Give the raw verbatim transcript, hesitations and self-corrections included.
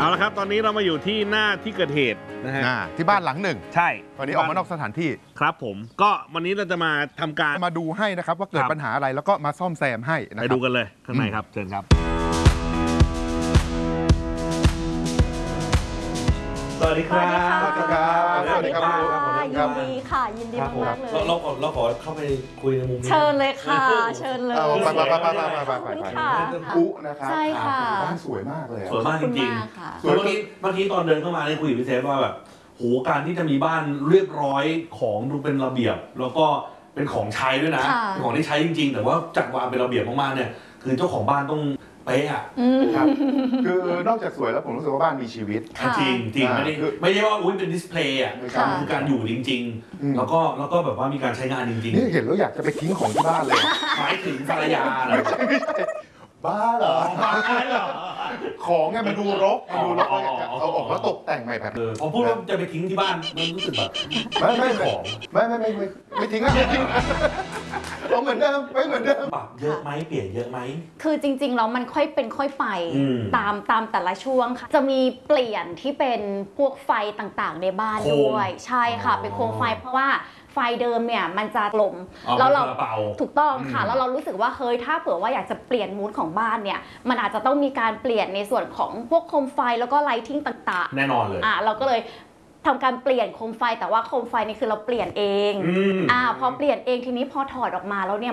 เอาละครับตอนนี้เรามาอยู่ที่หน้าที่เกิดเหตุนะฮะที่บ้านหลังหนึ่งใช่วันนี้ออกมานอกสถานที่ครับผมก็วันนี้เราจะมาทำการมาดูให้นะครับว่าเกิดปัญหาอะไรแล้วก็มาซ่อมแซมให้นะครับไปดูกันเลยข้างในครับเชิญครับสวัสดีครับสวัสดีครับสวัสดีค่ะยินดีค่ะยินดีมากๆเลยเราขอเราขอเข้าไปคุยในมุมนี้เชิญเลยค่ะเชิญเลยไปไปไปไปไปไปไปค่ะอุนะครับใช่ค่ะบ้านสวยมากเลยสวยมากจริงๆเมื่อกี้เมื่อกี้ตอนเดินเข้ามาได้คุยกับพี่เซฟว่าแบบโหการที่จะมีบ้านเรียบร้อยของดูเป็นระเบียบแล้วก็เป็นของใช้ด้วยนะเป็นของที่ใช้จริงๆแต่ว่าจัดวางเป็นระเบียบมากๆเนี่ยคือเจ้าของบ้านต้องเป๊ะอ่ะครับคือนอกจากสวยแล้วผมรู้สึกว่าบ้านมีชีวิตจริงจริงไม่ได้ไม่ใช่ว่าอุ้ยเป็นดิสเพลย์อ่ะคือการอยู่จริงๆแล้วก็แล้วก็แบบว่ามีการใช้งานจริงๆนี่เห็นแล้วอยากจะไปทิ้งของที่บ้านเลยหมายถึงภรรยาเหรอบ้าเหรอของไงมันดูรกมันดูรกเอาออกแล้วตกแต่งใหม่แบบเออพอพูดว่าจะไปทิ้งที่บ้านมันรู้สึกแบบไม่ไม่ของไม่ไม่ไม่ไม่ไม่ทิ้งอะไม่ทิ้งเอาเหมือนเดิมไม่เหมือนเดิมปรับเยอะไหมเปลี่ยนเยอะไหมคือจริงๆแล้วมันค่อยเป็นค่อยไปตามตามแต่ละช่วงค่ะจะมีเปลี่ยนที่เป็นพวกไฟต่างๆในบ้านด้วยใช่ค่ะเป็นโคมไฟเพราะว่าไฟเดิมเนี่ยมันจะกลมแล้วเราถูกต้องค่ะแล้วเรารู้สึกว่าเฮ้ยถ้าเผื่อว่าอยากจะเปลี่ยนมูดของบ้านเนี่ยมันอาจจะต้องมีการเปลี่ยนในส่วนของพวกโคมไฟแล้วก็ไลทิงต่างๆแน่นอนเลยอ่ะเราก็เลยทำการเปลี่ยนโคมไฟแต่ว่าโคมไฟนี่คือเราเปลี่ยนเองอ่าพอเปลี่ยนเองทีนี้พอถอดออกมาแล้วเนี่ย